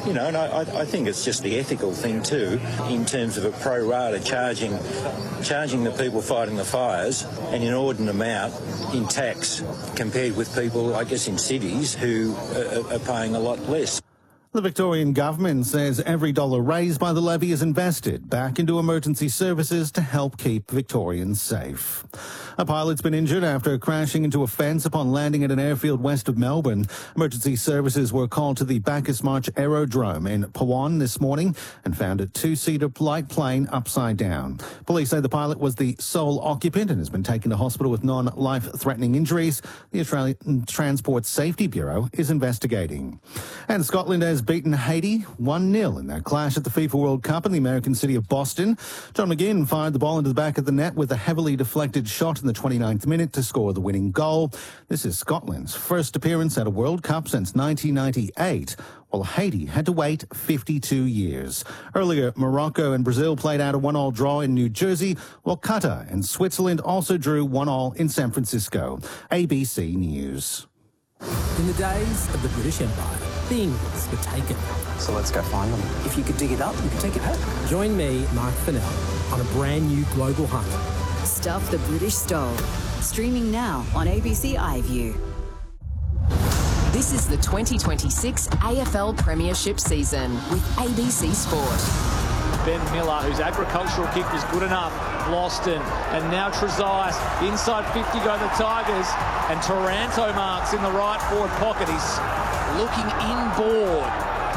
You know, and I think it's just the ethical thing too, in terms of a pro rata charging the people fighting the fires an inordinate amount in tax compared with people, I guess, in cities who are paying a lot less. The Victorian government says every dollar raised by the levy is invested back into emergency services to help keep Victorians safe. A pilot's been injured after crashing into a fence upon landing at an airfield west of Melbourne. Emergency services were called to the Bacchus Marsh Aerodrome in Pawan this morning and found a two-seater light plane upside down. Police say the pilot was the sole occupant and has been taken to hospital with non-life-threatening injuries. The Australian Transport Safety Bureau is investigating. And Scotland has beaten Haiti 1-0 in their clash at the FIFA World Cup in the American city of Boston. John McGinn fired the ball into the back of the net with a heavily deflected shot in the 29th minute to score the winning goal. This is Scotland's first appearance at a World Cup since 1998, while Haiti had to wait 52 years. Earlier, Morocco and Brazil played out a 1-1 draw in New Jersey, while Qatar and Switzerland also drew 1-1 in San Francisco. ABC News. In the days of the British Empire, things were taken. So let's go find them. If you could dig it up, you could take it back. Join me, Mark Fennell, on a brand new global hunt. Stuff the British stole. Streaming now on ABC iView. This is the 2026 AFL Premiership season with ABC Sport. Ben Miller, whose agricultural kick was good enough, lost and now Trezise inside 50 go the Tigers, and Taranto marks in the right forward pocket. He's looking inboard.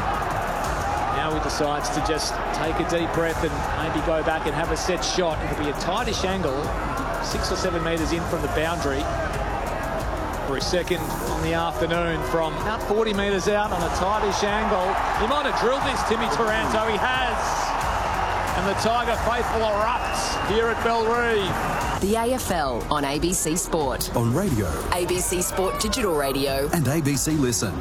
Now he decides to just take a deep breath and maybe go back and have a set shot. It'll be a tightish angle, 6 or 7 metres in from the boundary. For his second on the afternoon from about 40 metres out on a tightish angle. He might have drilled this, Timmy Taranto. He has. And the Tiger faithful erupts here at Bellerive. The AFL on ABC Sport. On radio. ABC Sport Digital Radio. And ABC Listen.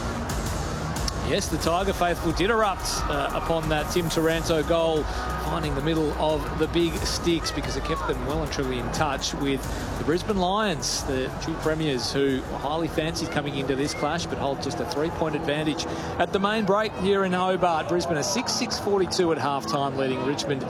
Yes, the Tiger faithful did erupt upon that Tim Taranto goal, finding the middle of the big sticks because it kept them well and truly in touch with the Brisbane Lions, the two premiers who were highly fancied coming into this clash but hold just a 3-point advantage at the main break here in Hobart. Brisbane are 6-6-42 at halftime, leading Richmond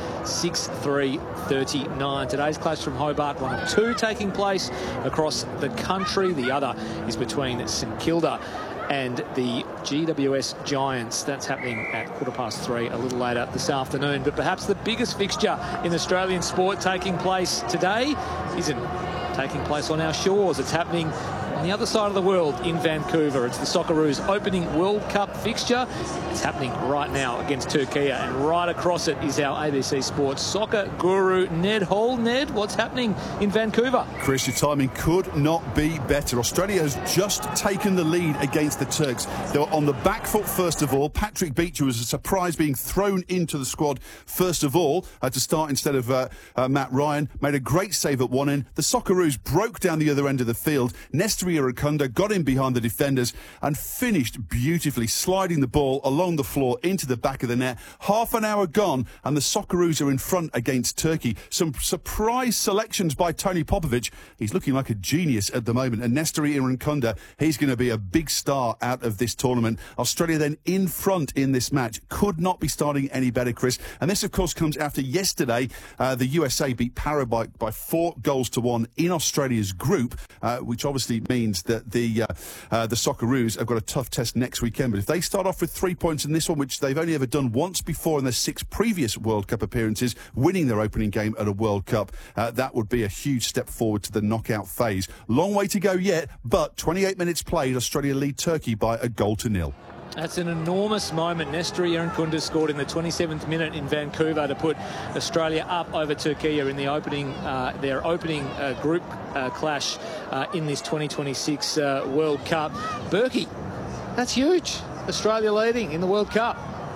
6-3-39. Today's clash from Hobart, one of two taking place across the country. The other is between St Kilda and the GWS Giants. That's happening at 3:15 a little later this afternoon. But perhaps the biggest fixture in Australian sport taking place today isn't taking place on our shores. It's happening on the other side of the world in Vancouver. It's the Socceroos opening World Cup fixture. It's happening right now against Turkey, and right across it is our ABC Sports soccer guru, Ned Hall. Ned, what's happening in Vancouver? Chris, your timing could not be better. Australia has just taken the lead against the Turks. They were on the back foot first of all. Patrick Beecher was a surprise being thrown into the squad first of all to start instead of Matt Ryan. Made a great save at one end. The Socceroos broke down the other end of the field. Nestor Irukunda got in behind the defenders and finished beautifully, sliding the ball along the floor into the back of the net. Half an hour gone and the Socceroos are in front against Turkey. Some surprise selections by Tony Popovic. He's looking like a genius at the moment. And Nestor Irukunda, he's going to be a big star out of this tournament. Australia then in front in this match. Could not be starting any better, Chris. And this, of course, comes after yesterday. The USA beat Paraguay by 4-1 in Australia's group, which obviously means that the Socceroos have got a tough test next weekend. But if they start off with 3 points in this one, which they've only ever done once before in their 6 previous World Cup appearances, winning their opening game at a World Cup, that would be a huge step forward to the knockout phase. Long way to go yet, but 28 minutes played, Australia lead Turkey by 1-0. That's an enormous moment. Nestor Irukunda scored in the 27th minute in Vancouver to put Australia up over Turkey in the opening, their opening group clash in this 2026 World Cup. Berkey, that's huge. Australia leading in the World Cup.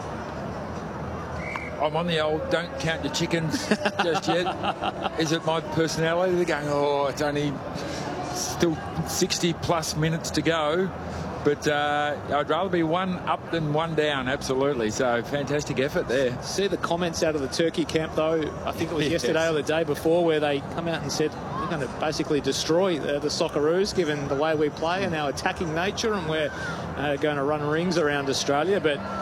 I'm on the old don't count your chickens just yet. Is it my personality? They're going, oh, it's only still 60 plus minutes to go. But I'd rather be one up than one down, absolutely. So, fantastic effort there. See the comments out of the Turkey camp, though, I think it was yesterday or the day before, where they come out and said, we're going to basically destroy the Socceroos, given the way we play and our attacking nature, and we're going to run rings around Australia. But